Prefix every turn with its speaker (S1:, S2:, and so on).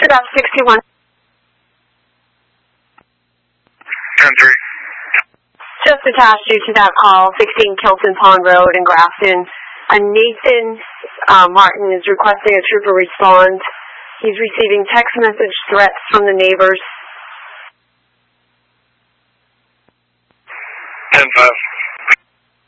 S1: 621.
S2: 10-3.
S1: Just attached you to that call, 16 Kilton Pond Road in Grafton. Nathan Martin is requesting a trooper respond. He's receiving text message threats from the neighbors.
S2: 10-5.